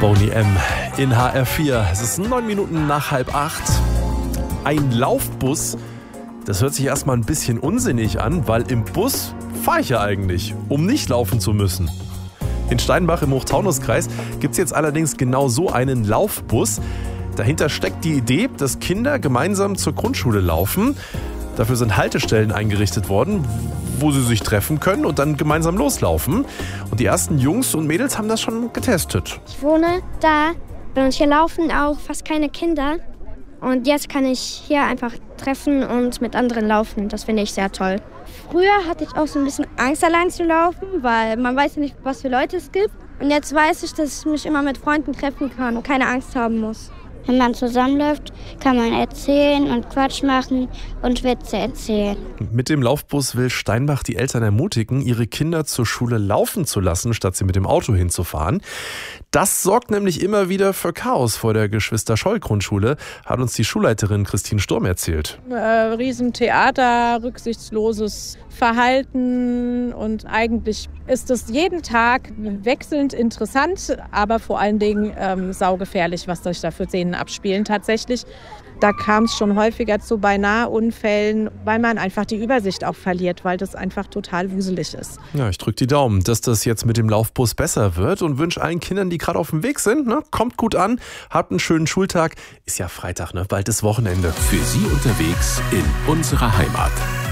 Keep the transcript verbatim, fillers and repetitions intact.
Boney M. in H R vier. Es ist neun Minuten nach halb acht. Ein Laufbus, das hört sich erstmal ein bisschen unsinnig an, weil im Bus fahre ich ja eigentlich, um nicht laufen zu müssen. In Steinbach im Hochtaunuskreis gibt es jetzt allerdings genau so einen Laufbus. Dahinter steckt die Idee, dass Kinder gemeinsam zur Grundschule laufen. Dafür sind Haltestellen eingerichtet worden, wo sie sich treffen können und dann gemeinsam loslaufen. Und die ersten Jungs und Mädels haben das schon getestet. Ich wohne da und hier laufen auch fast keine Kinder. Und jetzt kann ich hier einfach treffen und mit anderen laufen. Das finde ich sehr toll. Früher hatte ich auch so ein bisschen Angst, allein zu laufen, weil man weiß ja nicht, was für Leute es gibt. Und jetzt weiß ich, dass ich mich immer mit Freunden treffen kann und keine Angst haben muss. Wenn man zusammenläuft, kann man erzählen und Quatsch machen und Witze erzählen. Mit dem Laufbus will Steinbach die Eltern ermutigen, ihre Kinder zur Schule laufen zu lassen, statt sie mit dem Auto hinzufahren. Das sorgt nämlich immer wieder für Chaos vor der Geschwister-Scholl-Grundschule, hat uns die Schulleiterin Christine Sturm erzählt. Äh, Riesentheater, rücksichtsloses Verhalten und eigentlich ist es jeden Tag wechselnd interessant, aber vor allen Dingen ähm, saugefährlich, was sich da für Szenen abspielen tatsächlich. Da kam es schon häufiger zu Beinahe-Unfällen, weil man einfach die Übersicht auch verliert, weil das einfach total wuselig ist. Ja, ich drücke die Daumen, dass das jetzt mit dem Laufbus besser wird und wünsche allen Kindern, die gerade auf dem Weg sind, ne, kommt gut an, habt einen schönen Schultag. Ist ja Freitag, ne, bald ist Wochenende. Für Sie unterwegs in unserer Heimat.